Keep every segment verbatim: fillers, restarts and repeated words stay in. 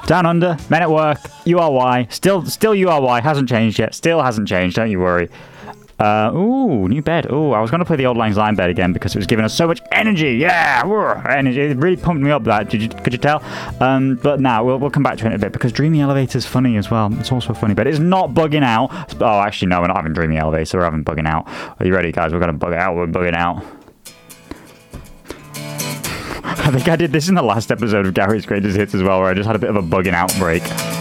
Down Under, Men at Work, U R Y, still still U R Y, hasn't changed yet, still hasn't changed, don't you worry. Uh, ooh, new bed. Ooh, I was going to play the Old Lang Syne bed again because it was giving us so much energy. Yeah, energy. It really pumped me up. That did you? Could you tell? Um, but now we'll we'll come back to it in a bit because Dreamy Elevator's funny as well. It's also a funny bed. It's not bugging out. Oh, actually, no, we're not having Dreamy Elevator. We're having bugging out. Are you ready, guys? We're going to bug it out. We're bugging out. I think I did this in the last episode of Gary's Greatest Hits as well, where I just had a bit of a bugging out break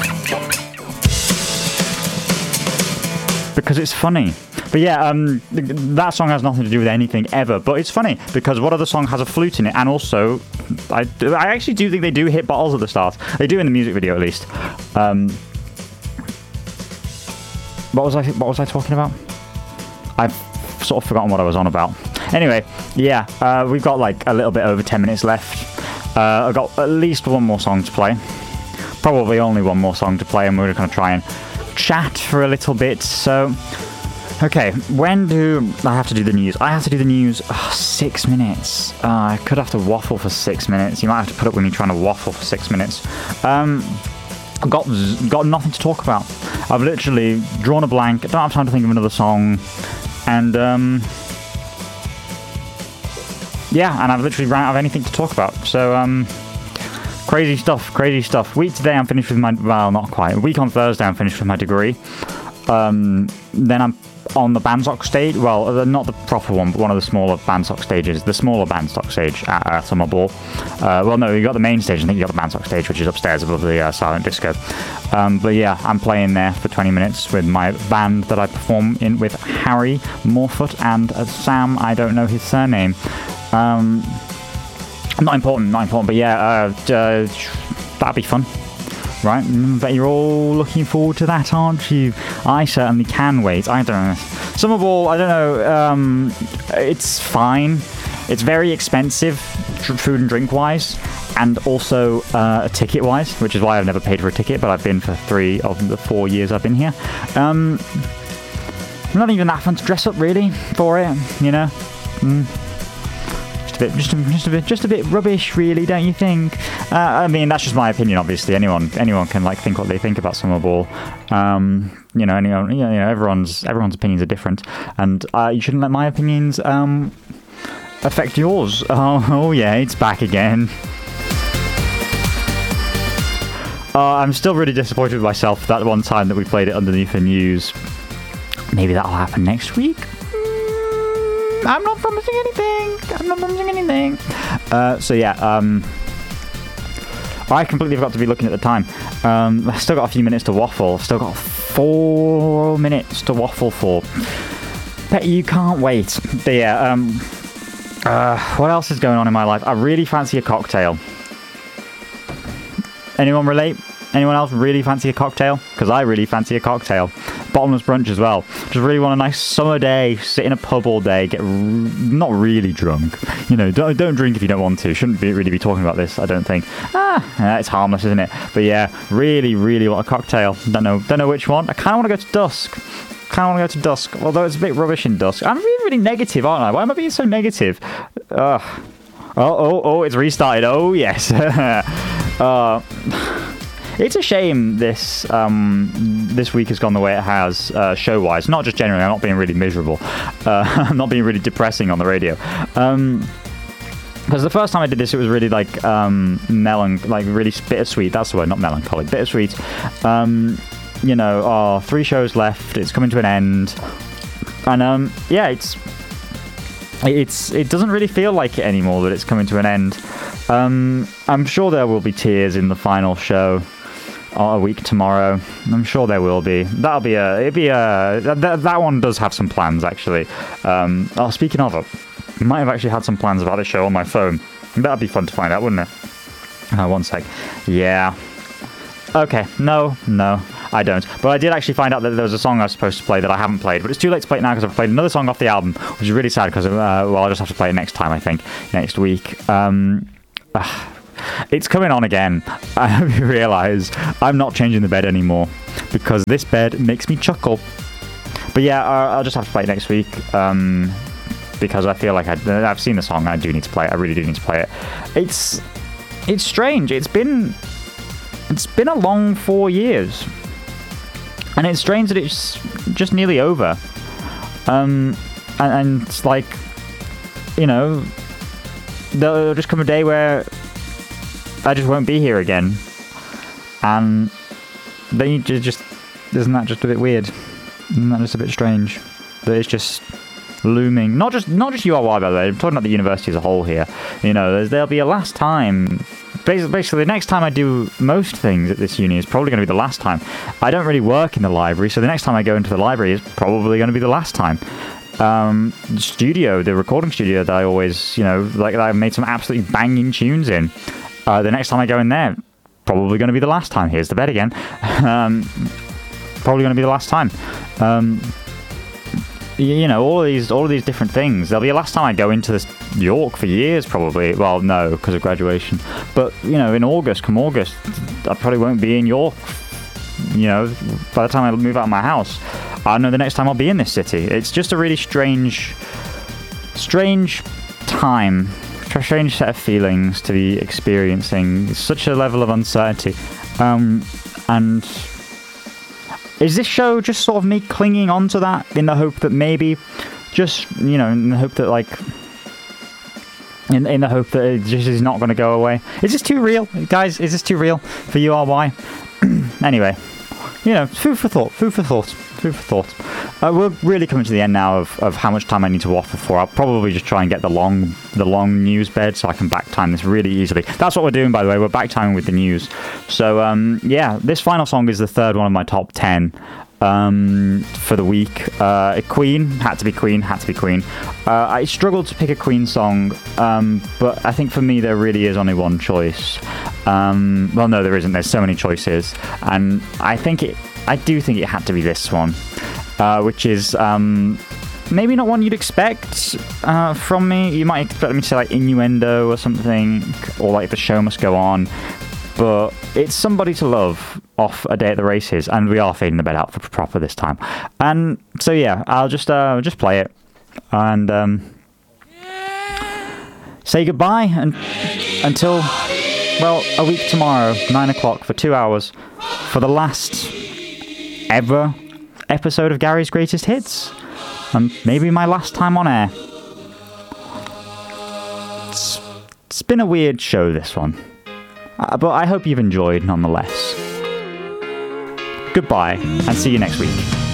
because it's funny. But yeah, um, that song has nothing to do with anything ever, but it's funny because what other song has a flute in it? And also, I, I actually do think they do hit bottles at the start. They do in the music video, at least. Um, what was I? What was I talking about? I've sort of forgotten what I was on about. Anyway, yeah, uh, we've got like a little bit over ten minutes left. Uh, I've got at least one more song to play. Probably only one more song to play, and we're going to try and chat for a little bit. So. Okay, when do I have to do the news? I have to do the news oh, six minutes. Uh, I could have to waffle for six minutes. You might have to put up with me trying to waffle for six minutes. Um, I've got, got nothing to talk about. I've literally drawn a blank. I don't have time to think of another song. And, um... yeah, and I've literally ran out of anything to talk about. So, um... crazy stuff, crazy stuff. Week today I'm finished with my... well, not quite. A week on Thursday I'm finished with my degree. Um, then I'm on the Bandstock stage, well, uh, not the proper one, but one of the smaller Bandstock stages, the smaller Bandstock stage at uh, Summer Ball. Uh, well, no, you got the main stage, I think you got the Bandstock stage, which is upstairs above the uh, Silent Disco. Um, but yeah, I'm playing there for twenty minutes with my band that I perform in with Harry Morfoot and uh, Sam, I don't know his surname. Um, not important, not important, but yeah, uh, uh, that'd be fun. Right, but you're all looking forward to that, aren't you? I certainly can wait. I don't know. Summer Ball, I don't know. Um, it's fine. It's very expensive, food and drink wise, and also uh, ticket wise, which is why I've never paid for a ticket. But I've been for three of the four years I've been here. Um, not even that fun to dress up really for it, you know. Mm. A bit, just, a, just a bit, just a bit rubbish, really, don't you think? Uh, I mean, that's just my opinion. Obviously, anyone, anyone can like think what they think about Summer Ball. Um, you know, anyone, you know, everyone's, everyone's opinions are different, and uh, you shouldn't let my opinions um, affect yours. Oh, oh yeah, it's back again. Uh, I'm still really disappointed with myself that one time that we played it underneath the news. Maybe that'll happen next week. I'm not promising anything. I'm not promising anything. Uh, so yeah, um, I completely forgot to be looking at the time. Um, I've still got a few minutes to waffle. I've still got four minutes to waffle for. Bet you can't wait. But yeah, um, uh, what else is going on in my life? I really fancy a cocktail. Anyone relate? Anyone else really fancy a cocktail? Because I really fancy a cocktail. Bottomless brunch as well. Just really want a nice summer day, sit in a pub all day, get r- not really drunk. You know, don't don't drink if you don't want to. Shouldn't be, really be talking about this, I don't think. Ah, it's harmless, isn't it? But yeah, really, really want a cocktail. Don't know, don't know which one. I kind of want to go to Dusk. Kind of want to go to Dusk, although it's a bit rubbish in Dusk. I'm really, really negative, aren't I? Why am I being so negative? Ugh. Oh, oh, oh, it's restarted. Oh, yes. uh... It's a shame this um, this week has gone the way it has, uh, show-wise. Not just generally, I'm not being really miserable. Uh, I'm not being really depressing on the radio. Um, because the first time I did this, it was really like um, melan- like really bittersweet. That's the word, not melancholy. Bittersweet. Um, you know, oh, three shows left. It's coming to an end. And um, yeah, it's it's it doesn't really feel like it anymore that it's coming to an end. Um, I'm sure there will be tears in the final show. A week tomorrow, I'm sure there will be. That'll be a. It'll be a. That, that one does have some plans actually. Um, oh, speaking of it, I might have actually had some plans about the show on my phone. That'd be fun to find out, wouldn't it? Uh, one sec. Yeah. Okay. No. No. I don't. But I did actually find out that there was a song I was supposed to play that I haven't played. But it's too late to play it now because I've played another song off the album, which is really sad because uh, well, I'll just have to play it next time. I think next week. Um. Uh, It's coming on again. I hope you realise I'm not changing the bed anymore because this bed makes me chuckle. But yeah, I'll just have to play it next week um, because I feel like I, I've seen the song and I do need to play it. I really do need to play it. It's it's strange. It's been it's been a long four years. And it's strange that it's just nearly over. Um, and, and it's like, you know, there'll just come a day where I just won't be here again. And then you just, isn't that just a bit weird? Isn't that just a bit strange? That it's just looming. Not just not just U R Y, by the way. I'm talking about the university as a whole here. You know, there's, there'll be a last time. Basically, basically, the next time I do most things at this uni is probably going to be the last time. I don't really work in the library, so the next time I go into the library is probably going to be the last time. Um, the studio, the recording studio that I always, you know, like that I've made some absolutely banging tunes in. Uh, the next time I go in there, probably going to be the last time. Here's the bed again. um, probably going to be the last time. Um, you know, all of these, all of these different things. There'll be a last time I go into this York for years, probably. Well, no, because of graduation. But you know, in August, come August, I probably won't be in York. You know, by the time I move out of my house, I know the next time I'll be in this city. It's just a really strange, strange time, a strange set of feelings to be experiencing. Such a level of uncertainty, um, and. Is this show just sort of me clinging on to that in the hope that maybe, just, you know, in the hope that, like, in, in the hope that it just is not going to go away? Is this too real? Guys, is this too real for U R Y? Anyway, you know, food for thought, food for thought, food for thought. Uh, we're really coming to the end now of, of how much time I need to waffle for. I'll probably just try and get the long the long news bed so I can back time this really easily. That's what we're doing, by the way. We're back timing with the news. So, um, yeah, this final song is the third one of my top ten um, for the week. Uh, Queen, had to be Queen, had to be Queen. Uh, I struggled to pick a Queen song, um, but I think for me there really is only one choice. Um, well, no, there isn't. There's so many choices. And I think it, I do think it had to be this one. Uh, which is um, maybe not one you'd expect uh, from me. You might expect me to say like Innuendo or something, or like The Show Must Go On. But it's Somebody to Love off A Day at the Races, and we are fading the bed out for proper this time. And so yeah, I'll just uh, just play it and um, say goodbye and until well a week tomorrow, nine o'clock for two hours for the last ever episode of Gary's Greatest Hits, and maybe my last time on air. It's, it's been a weird show, this one, uh, but I hope you've enjoyed nonetheless. Goodbye, and see you next week.